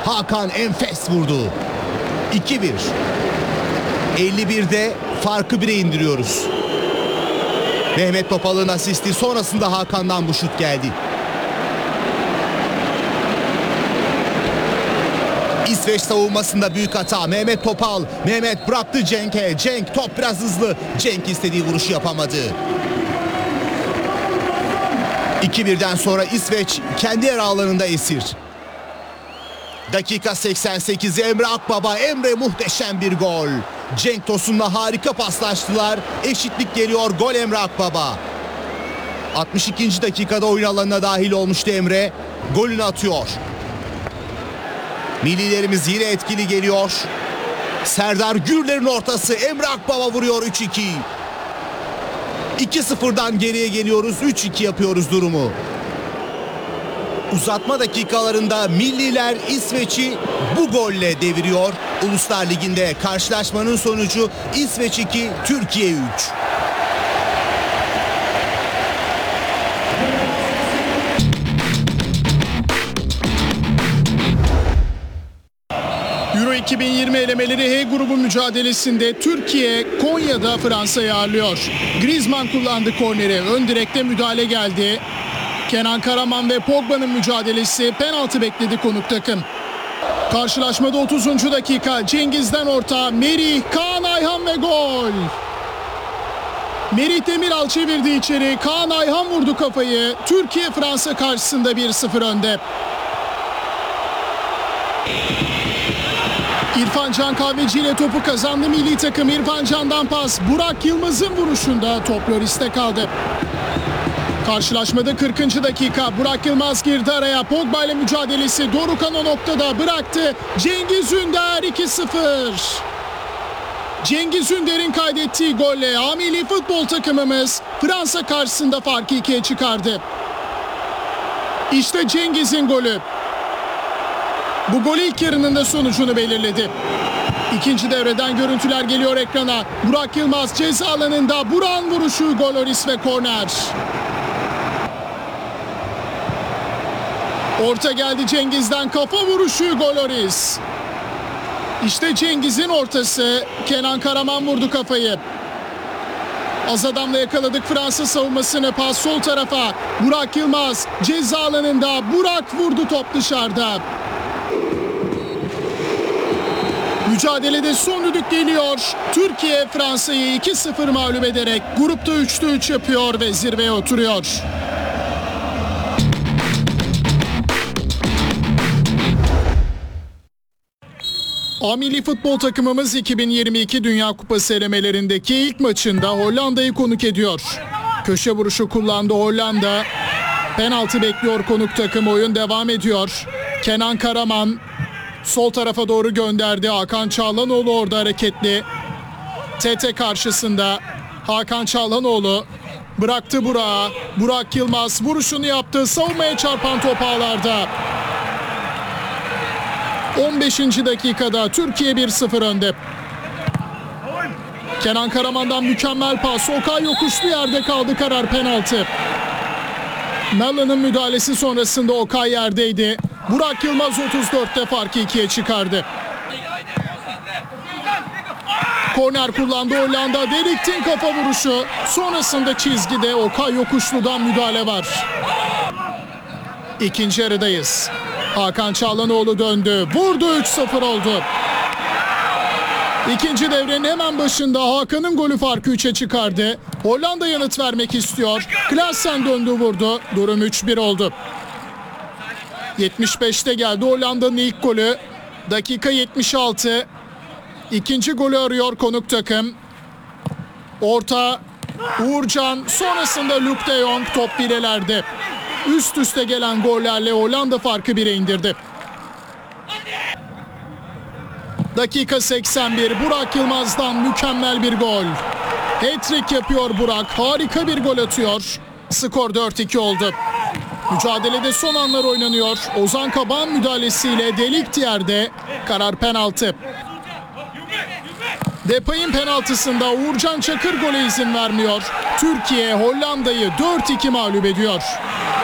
Hakan enfes vurdu. 2-1. 51'de farkı 1'e indiriyoruz. Mehmet Topal'ın asisti, sonrasında Hakan'dan bu şut geldi. İsveç savunmasında büyük hata. Mehmet Topal. Mehmet bıraktı Cenk'e. Cenk, top biraz hızlı. Cenk istediği vuruşu yapamadı. 2-1'den sonra İsveç kendi yer alanında esir. Dakika 88. Emre Akbaba. Emre muhteşem bir gol. Cenk Tosun'la harika paslaştılar. Eşitlik geliyor. Gol Emre Akbaba. 62. dakikada oyun alanına dahil olmuştu Emre. Golünü atıyor. Millilerimiz yine etkili geliyor. Serdar Gürler'in ortası. Emre Akbaba vuruyor. 3-2. 2-0'dan geriye geliyoruz. 3-2 yapıyoruz durumu. Uzatma dakikalarında milliler İsveç'i bu golle deviriyor. Uluslar Ligi'nde karşılaşmanın sonucu İsveç 2, Türkiye 3. Euro 2020 elemeleri H grubu mücadelesinde Türkiye Konya'da Fransa'yı ağırlıyor. Griezmann kullandı korneri. Ön direkte müdahale geldi. Kenan Karaman ve Pogba'nın mücadelesi, penaltı bekledi konuk takım. Karşılaşmada 30. dakika Cengiz'den orta, Merih, Kaan Ayhan ve gol. Merih Demiral çevirdi içeri, Kaan Ayhan vurdu kafayı. Türkiye Fransa karşısında 1-0 önde. İrfan Can Kahveci ile topu kazandı milli takım. İrfan Can'dan pas, Burak Yılmaz'ın vuruşunda top Lloris'te kaldı. Karşılaşmada 40. dakika Burak Yılmaz girdi araya. Pogba ile mücadelesi, Dorukhan o noktada bıraktı. Cengiz Ünder 2-0. Cengiz Ünder'in kaydettiği golle A milli futbol takımımız Fransa karşısında farkı 2'ye çıkardı. İşte Cengiz'in golü. Bu gol ilk yarının da sonucunu belirledi. İkinci devreden görüntüler geliyor ekrana. Burak Yılmaz ceza alanında, Burak'ın vuruşu, gol Lloris ve korner. Orta geldi Cengiz'den, kafa vuruşu, gol Lloris. İşte Cengiz'in ortası, Kenan Karaman vurdu kafayı. Az adamla yakaladık Fransa savunmasını, pas sol tarafa. Burak Yılmaz ceza alanında, Burak vurdu, top dışarıda. Mücadelede son düdük geliyor. Türkiye Fransa'yı 2-0 mağlup ederek grupta 3'te 3 yapıyor ve zirveye oturuyor. A milli futbol takımımız 2022 Dünya Kupası elemelerindeki ilk maçında Hollanda'yı konuk ediyor. Köşe vuruşu kullandı Hollanda. Penaltı bekliyor konuk takım, oyun devam ediyor. Kenan Karaman sol tarafa doğru gönderdi. Hakan Çağlanoğlu orada hareketli. TT karşısında Hakan Çağlanoğlu bıraktı Burak'a. Burak Yılmaz vuruşunu yaptı. Savunmaya çarpan top ağlarda. 15. dakikada Türkiye 1-0 önde. Kenan Karaman'dan mükemmel pas. Okay yokuşlu yerde kaldı, karar penaltı. Mellon'un müdahalesi sonrasında Okay yerdeydi. Burak Yılmaz 34'te farkı 2'ye çıkardı. Korner kullandı Hollanda. Deliktin kafa vuruşu. Sonrasında çizgide Okay Yokuşlu'dan müdahale var. İkinci yarıdayız. Hakan Çağlanoğlu döndü. Vurdu, 3-0 oldu. İkinci devrenin hemen başında Hakan'ın golü farkı 3'e çıkardı. Hollanda yanıt vermek istiyor. Klaassen döndü, vurdu. Durum 3-1 oldu. 75'te geldi Hollanda'nın ilk golü. Dakika 76. İkinci golü arıyor konuk takım. Orta Uğurcan, sonrasında Luuk de Jong, top bilelerde. Üst üste gelen gollerle Hollanda farkı 1'e indirdi. Dakika 81. Burak Yılmaz'dan mükemmel bir gol. Hat-trick yapıyor Burak. Harika bir gol atıyor. Skor 4-2 oldu. Mücadelede son anlar oynanıyor. Ozan Kabak'ın müdahalesiyle Delik yerde, karar penaltı. Depay'ın penaltısında Uğurcan Çakır gole izin vermiyor. Türkiye Hollanda'yı 4-2 mağlup ediyor.